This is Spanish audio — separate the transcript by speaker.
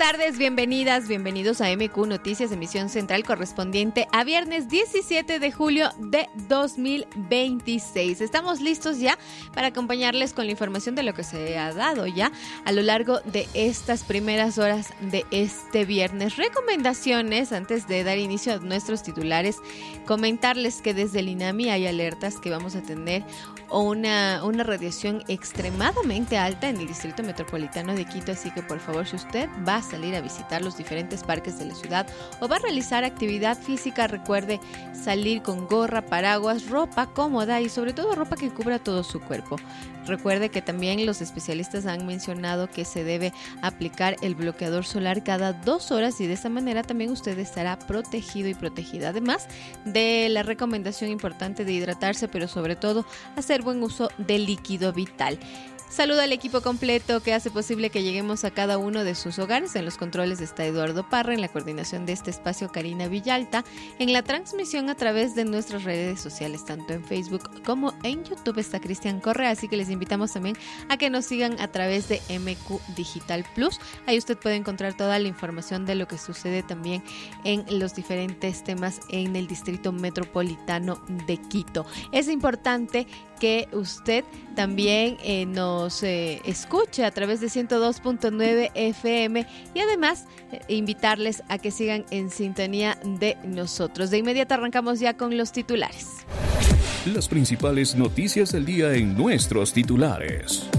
Speaker 1: tardes, bienvenidas, bienvenidos a MQ Noticias, emisión central correspondiente a viernes 17 de julio de 2026. Estamos listos ya para acompañarles con la información de lo que se ha dado ya a lo largo de estas primeras horas de este viernes. Recomendaciones, antes de dar inicio a nuestros titulares, comentarles que desde el INAMI hay alertas que vamos a tener una radiación extremadamente alta en el Distrito Metropolitano de Quito, así que por favor, si usted va a salir a visitar los diferentes parques de la ciudad o va a realizar actividad física, recuerde salir con gorra, paraguas, ropa cómoda y sobre todo ropa que cubra todo su cuerpo. Recuerde que también los especialistas han mencionado que se debe aplicar el bloqueador solar cada 2 horas y de esa manera también usted estará protegido y protegida. Además de la recomendación importante de hidratarse, pero sobre todo hacer buen uso del líquido vital. Saluda al equipo completo que hace posible que lleguemos a cada uno de sus hogares. En los controles está Eduardo Parra, en la coordinación de este espacio Karina Villalta, en la transmisión a través de nuestras redes sociales, tanto en Facebook como en YouTube está Cristian Correa, así que les invitamos también a que nos sigan a través de MQ Digital Plus. Ahí usted puede encontrar toda la información de lo que sucede también en los diferentes temas en el Distrito Metropolitano de Quito. Es importante que usted también nos escuche a través de 102.9 FM y además invitarles a que sigan en sintonía de nosotros. De inmediato arrancamos ya con los titulares.
Speaker 2: Las principales noticias del día en nuestros titulares.